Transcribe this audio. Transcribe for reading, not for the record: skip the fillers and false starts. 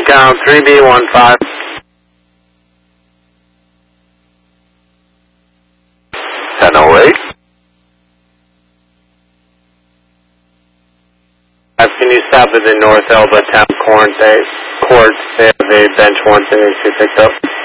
Recon 3B15. 1008. Can you stop at the North Elba Town Court? They have a bench 172 picked up.